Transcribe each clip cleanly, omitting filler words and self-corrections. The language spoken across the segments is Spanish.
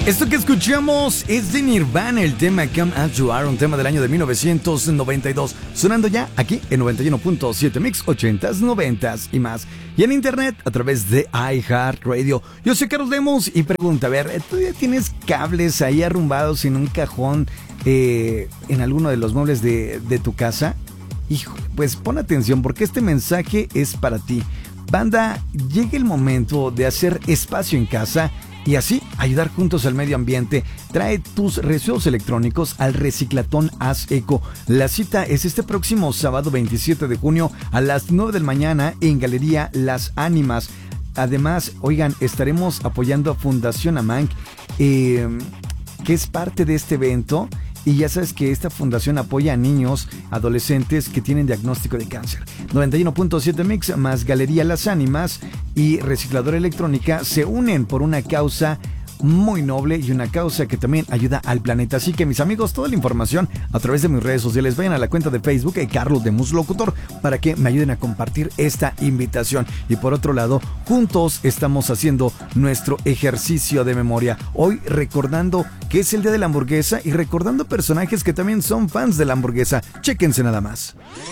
Esto que escuchamos es de Nirvana, el tema Come As You Are, un tema del año de 1992, sonando ya aquí en 91.7 Mix, 80s, 90s y más. Y en internet a través de iHeartRadio. Yo soy Carlos Lemos y pregunta, a ver, ¿tú ya tienes cables ahí arrumbados en un cajón en alguno de los muebles de tu casa? Híjole, pues pon atención porque este mensaje es para ti. Banda, llega el momento de hacer espacio en casa y así ayudar juntos al medio ambiente. Trae tus residuos electrónicos al Reciclatón Haz Eco. La cita es este próximo sábado 27 de junio a las 9 de la mañana en Galería Las Ánimas. Además, oigan, estaremos apoyando a Fundación AMANC, que es parte de este evento. Y ya sabes que esta fundación apoya a niños, adolescentes que tienen diagnóstico de cáncer. 91.7 Mix más Galería Las Ánimas y Recicladora Electrónica se unen por una causa muy noble y una causa que también ayuda al planeta. Así que mis amigos, toda la información a través de mis redes sociales, vayan a la cuenta de Facebook Carlos Lemos Locutor para que me ayuden a compartir esta invitación. Y por otro lado, juntos estamos haciendo nuestro ejercicio de memoria. Hoy recordando que es el día de la hamburguesa y recordando personajes que también son fans de la hamburguesa. Chéquense nada más.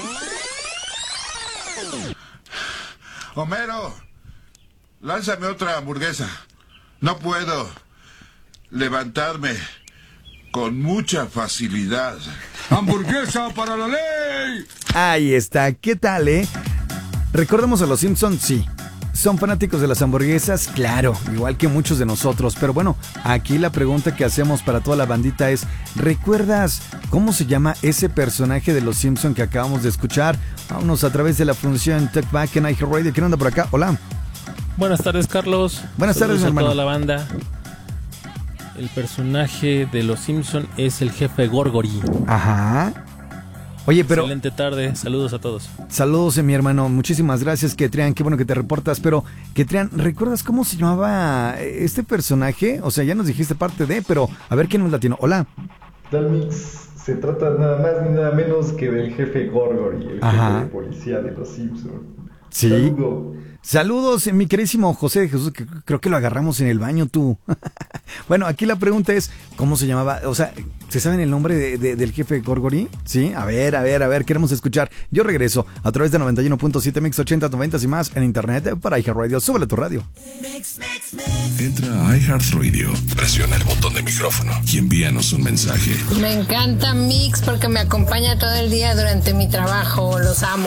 Homero, lánzame otra hamburguesa. No puedo levantarme con mucha facilidad. ¡Hamburguesa para la ley! Ahí está, ¿qué tal, ¿Recordamos a los Simpsons? Sí. ¿Son fanáticos de las hamburguesas? Claro, igual que muchos de nosotros. Pero bueno, aquí la pregunta que hacemos para toda la bandita es, ¿recuerdas cómo se llama ese personaje de los Simpsons que acabamos de escuchar? Vámonos a través de la función Talkback en iHeartRadio. ¿Quién anda por acá? Hola. Buenas tardes, Carlos. Buenas tardes, a hermano. toda la banda. El personaje de Los Simpson es el jefe Gorgory. Ajá. Oye, pero... Excelente tarde, saludos a todos. Saludos, mi hermano. Muchísimas gracias, Ketrian. Qué bueno que te reportas. Pero, Ketrian, ¿recuerdas cómo se llamaba este personaje? O sea, ya nos dijiste parte de, pero a ver quién nos latino. Hola. Tal Mix, se trata nada más ni nada menos que del jefe Gorgory, el jefe de policía de Los Simpsons. Sí. Saludos. Saludos, mi queridísimo José de Jesús, que creo que lo agarramos en el baño tú. Bueno, aquí la pregunta es, ¿cómo se llamaba? O sea, ¿se saben el nombre del jefe Gorgory? Sí, a ver, queremos escuchar. Yo regreso a través de 91.7 Mix 80, 90 y más en internet para iHeartRadio. Súbele tu radio. Entra a iHeartRadio, presiona el botón de micrófono y envíanos un mensaje. Me encanta Mix porque me acompaña todo el día durante mi trabajo. Los amo.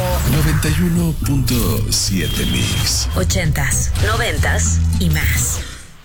91.7 Mix. 80s, 90s y más.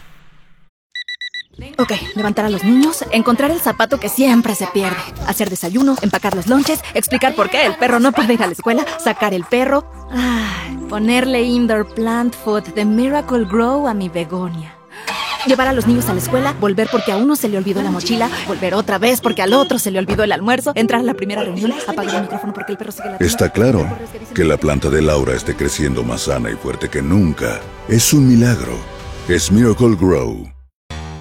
Ok, levantar a los niños, encontrar el zapato que siempre se pierde, hacer desayuno, empacar los lonches, explicar por qué el perro no puede ir a la escuela, sacar el perro, ponerle indoor plant food de Miracle Grow a mi begonia. Llevar a los niños a la escuela, volver porque a uno se le olvidó la mochila, volver otra vez porque al otro se le olvidó el almuerzo, entrar a la primera reunión, apagar el micrófono porque el perro sigue ladrando. Está claro que la planta de Laura esté creciendo más sana y fuerte que nunca. Es un milagro. Es Miracle Grow.